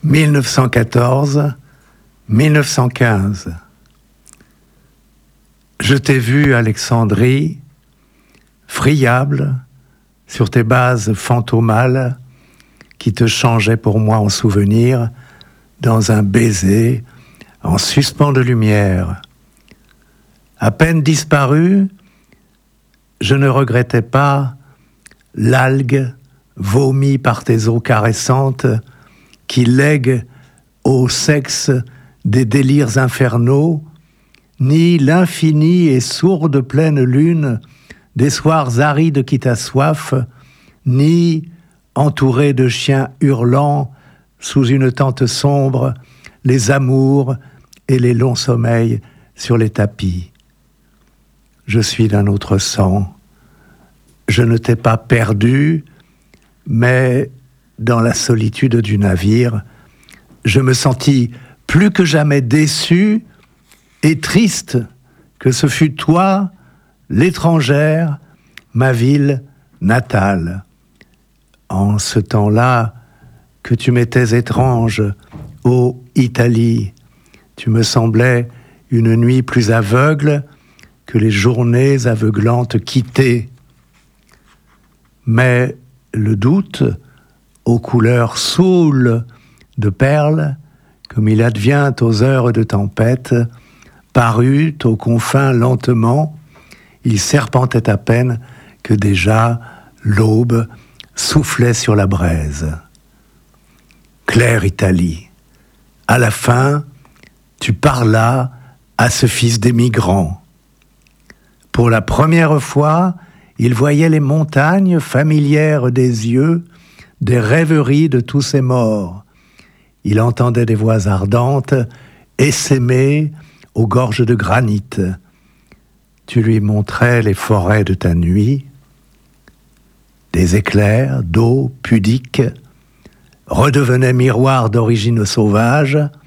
1914-1915. Je t'ai vu, Alexandrie, friable, sur tes bases fantomales, qui te changeaient pour moi en souvenir, dans un baiser, en suspens de lumière. À peine disparu, je ne regrettais pas l'algue vomie par tes eaux caressantes qui lègue au sexe des délires infernaux, ni l'infinie et sourde pleine lune des soirs arides qui t'assoiffent, ni, entouré de chiens hurlants, sous une tente sombre, les amours et les longs sommeils sur les tapis. Je suis d'un autre sang. Je ne t'ai pas perdu, mais dans la solitude du navire, je me sentis plus que jamais déçu et triste que ce fût toi, l'étrangère, ma ville natale. En ce temps-là, que tu m'étais étrange, ô Italie, tu me semblais une nuit plus aveugle que les journées aveuglantes quittées. Mais le doute, aux couleurs saoules de perles, comme il advient aux heures de tempête, parut aux confins lentement, il serpentait à peine que déjà l'aube soufflait sur la braise. Claire Italie, à la fin, tu parlas à ce fils d'émigrant. Pour la première fois, il voyait les montagnes familières des yeux, des rêveries de tous ces morts. Il entendait des voix ardentes, essaimées aux gorges de granit. Tu lui montrais les forêts de ta nuit, des éclairs d'eau pudique redevenaient miroirs d'origine sauvage,